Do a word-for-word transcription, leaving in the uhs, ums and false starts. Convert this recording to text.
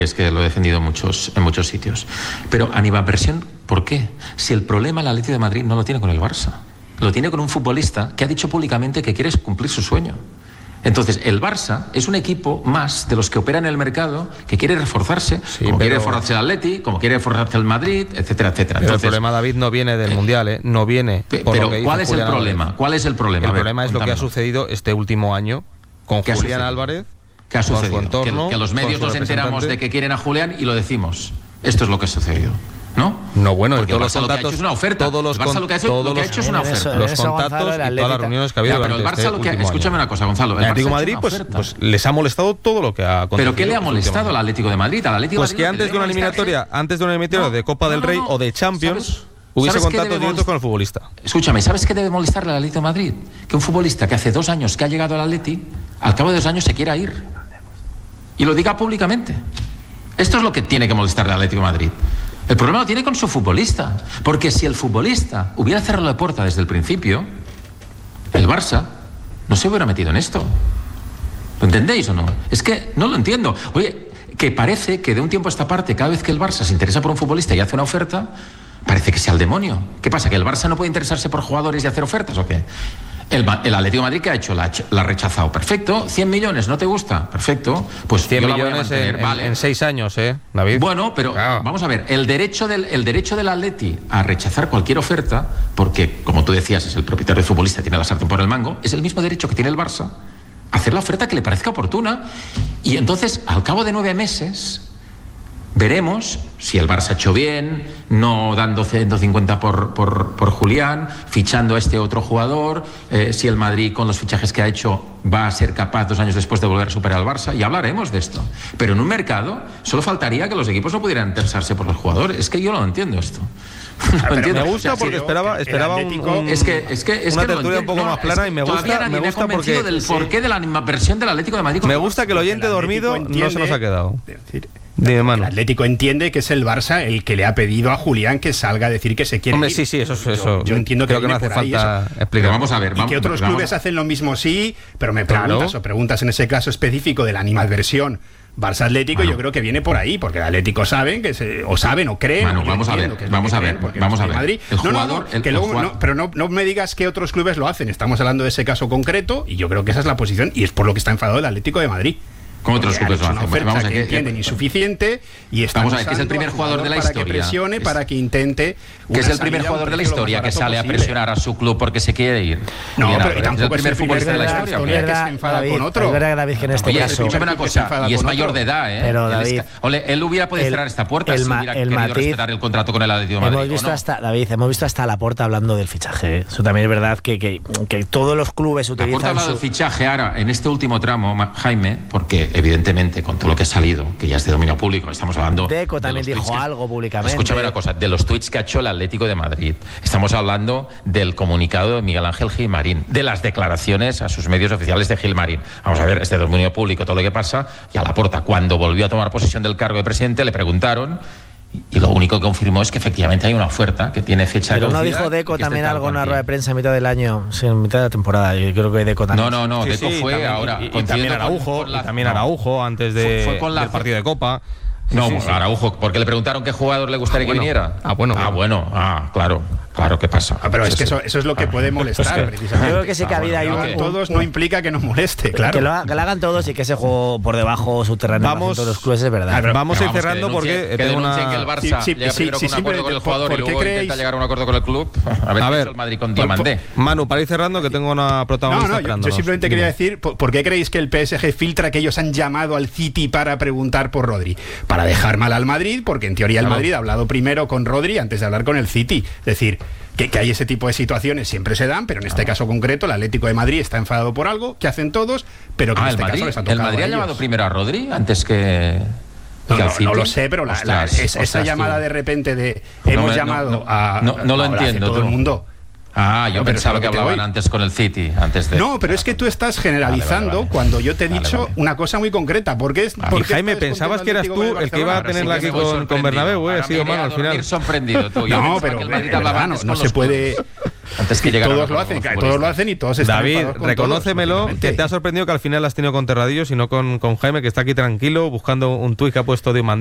Es que lo he defendido en muchos, en muchos sitios. Pero animadversión, ¿por qué? Si el problema el Atlético de Madrid no lo tiene con el Barça, lo tiene con un futbolista que ha dicho públicamente que quiere cumplir su sueño. Entonces, el Barça es un equipo más de los que operan en el mercado, que quiere reforzarse, sí, como pero... quiere reforzarse el Atleti, como quiere reforzarse el Madrid, etcétera, etcétera. Pero Entonces, el problema, David, no viene del Mundial, ¿eh? No viene por pero lo que ¿cuál es Julián el problema? Álvarez. ¿Cuál es el problema? El ver, problema es lo que ha sucedido este último año con Julián Álvarez. ¿Qué ha sucedido? Entorno, que, que los medios nos enteramos de que quieren a Julián y lo decimos. Esto es lo que ha sucedido, ¿no? No, bueno, porque todos los Barça contactos, lo que ha hecho es una oferta. Todos los el Barça lo que ha hecho, todos lo que ha hecho es una oferta. Eso, los contactos Gonzalo, y todas las reuniones que ha habido. Ya, pero el Barça este lo que ha, escúchame año. una cosa, Gonzalo. El, el Atlético de Madrid, pues, pues les ha molestado todo lo que ha acontecido. ¿Pero qué le ha molestado al Atlético de Madrid? Al Atlético pues de que Madrid antes de una eliminatoria, antes de una eliminatoria no, de Copa del no, Rey no, no. o de Champions, ¿sabes? Hubiese contactos directos con el futbolista. Escúchame, ¿sabes qué debe molestarle al Atlético de Madrid? Que un futbolista que hace dos años que ha llegado al Atleti, al cabo de dos años se quiera ir. Y lo diga públicamente. Esto es lo que tiene que molestarle al Atlético de Madrid. El problema lo tiene con su futbolista. Porque si el futbolista hubiera cerrado la puerta desde el principio, el Barça no se hubiera metido en esto. ¿Lo entendéis o no? Es que no lo entiendo. Oye, que parece que de un tiempo a esta parte, cada vez que el Barça se interesa por un futbolista y hace una oferta, parece que sea el demonio. ¿Qué pasa? ¿Que el Barça no puede interesarse por jugadores y hacer ofertas o qué? El, el Atlético de Madrid, ¿qué ha hecho? La, la ha rechazado. Perfecto. cien millones, ¿no te gusta? Perfecto. Pues cien millones en, en, vale. en seis años, ¿eh, David? Bueno, pero claro. Vamos a ver. El derecho del el derecho del Atleti a rechazar cualquier oferta, porque, como tú decías, es el propietario del futbolista, tiene la sartén por el mango, es el mismo derecho que tiene el Barça a hacer la oferta que le parezca oportuna. Y entonces, al cabo de nueve meses... veremos si el Barça ha hecho bien, no dando ciento cincuenta por, por, por Julián, fichando a este otro jugador, eh, si el Madrid con los fichajes que ha hecho va a ser capaz dos años después de volver a superar al Barça, y hablaremos de esto. Pero en un mercado solo faltaría que los equipos no pudieran interesarse por los jugadores. Es que yo no entiendo esto. No entiendo. Me gusta porque esperaba, esperaba un, un, es que, es que, es una que tertulia un poco más plana y me gusta, me gusta porque del porqué de la animadversión del Atlético de Madrid. Me gusta que el oyente dormido no se nos ha quedado. De mano. El Atlético entiende que es el Barça el que le ha pedido a Julián que salga a decir que se quiere Hombre, ir. sí, sí, eso es eso. Yo, yo entiendo que, creo que no hace falta explicar. Vamos a ver, vamos, y que otros vamos, clubes vamos. hacen lo mismo, sí, pero me preguntas claro. o preguntas en ese caso específico de la animadversión Barça Atlético, bueno. Yo creo que viene por ahí, porque el Atlético saben que se, o saben o creen. Bueno, o vamos a ver, vamos a ver, vamos a ver. Madrid. El no, jugador, no, no, el, que el luego, jugador. no, pero no, no me digas que otros clubes lo hacen. Estamos hablando de ese caso concreto y yo creo que esa es la posición y es por lo que está enfadado el Atlético de Madrid. Como otros clubes lo hacen. Bueno, vamos a que que entienden insuficiente y están vamos a ver que es el primer jugador de la para historia. Que presione, es, para que intente. Que es el primer jugador de la historia que sale posible. a presionar a su club porque se quiere ir. No, Mira, pero tampoco es el primer futbolista de la historia. Es verdad, que se enfada David, con otro. Es verdad, David, que en este Oye, caso. escúchame una cosa, y es mayor de edad, ¿eh? Pero David, él, ole, él hubiera podido cerrar esta puerta el, si hubiera el querido Madrid, respetar el contrato con el Atlético de Madrid. Hemos visto ¿no? hasta, David, hemos visto hasta Laporta hablando del fichaje. Eso también es verdad que, que, que todos los clubes utilizan. Laporta ha hablado su... del fichaje ahora, en este último tramo, Jaime, porque evidentemente con todo lo que ha salido, que ya es de dominio público, estamos hablando... Deco también dijo que, algo públicamente. Escúchame una cosa, de los tuits que ha hecho el Atlético de Madrid, estamos hablando del comunicado de Miguel Ángel Gilmarín, de las declaraciones a sus medios oficiales de Gilmarín. Vamos a ver, este dominio público, todo lo que pasa, y a Laporta, cuando volvió a tomar posesión del cargo de presidente, le preguntaron... Y lo único que confirmó es que efectivamente hay una oferta que tiene fecha de caducidad. Pero no dijo Deco también algo en una rueda de prensa en mitad del año, sí, en mitad de la temporada. Yo creo que Deco también. No, no, no, sí, Deco sí, fue también, ahora. Y, y, y también Araujo, la, y también no, Araujo antes de, fue, fue con la, del partido de Copa. No, sí, sí, sí. Araujo, porque le preguntaron qué jugador le gustaría ah, bueno. que viniera. Ah, bueno. Ah, bueno, ah, claro. Claro, ¿qué pasa? Ah, pero es que eso, eso es lo que puede molestar, que, precisamente. Yo creo que sí que ah, había bueno, ahí un, todos no implica que nos moleste, claro. Que lo, que lo hagan todos y que ese juego por debajo subterráneo vamos, todos los clubes es verdad. Ah, pero vamos pero a ir cerrando vamos, que porque que tengo una... que el Barça sí, sí, llega primero sí, con sí, un acuerdo con el jugador por, y luego creéis... intenta llegar a un acuerdo con el club. A ver, a ver el Madrid con Diamandé. Manu, para ir cerrando que tengo una protagonista. No, no, yo, yo simplemente quería decir, ¿por qué creéis que el P S G filtra que ellos han llamado al City para preguntar por Rodri? Para dejar mal al Madrid, porque en teoría el Madrid ha hablado primero con Rodri antes de hablar con el City. Es decir, que, que hay ese tipo de situaciones, siempre se dan, pero en este caso concreto el Atlético de Madrid está enfadado por algo que hacen todos, pero que ah, en este Madrid, caso les ha tocado ¿el Madrid a ha ellos. llamado primero a Rodri antes que...? No, no, no lo sé, pero la, ostras, la, es, ostras, esa llamada tú. de repente de hemos no, llamado no, no, a... No, no lo entiendo. Todo tú. el mundo... Ah, yo no, pensaba que, que hablaban antes con el City, antes de... No, pero es que tú estás generalizando vale, vale, vale. cuando yo te he dicho vale, vale. una cosa muy concreta. Porque es, vale. porque Jaime, pensabas que eras tú el que iba a tenerla aquí con, con Bernabéu, eh, ha sido malo al final. Sorprendido, tú. No, pero no, no se puede... Antes que llegara todos lo hacen, todos lo hacen y todos están David, enfadados con reconócemelo, todos, que te ha sorprendido que al final has tenido con Terradillos y no con, con Jaime, que está aquí tranquilo buscando un tuit que ha puesto de